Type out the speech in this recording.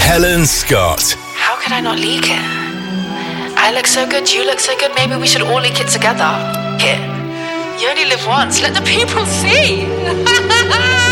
Helen Scott. How could I not leak it? I look so good, you look so good, maybe we should all leak it together. Here. You only live once, let the people see.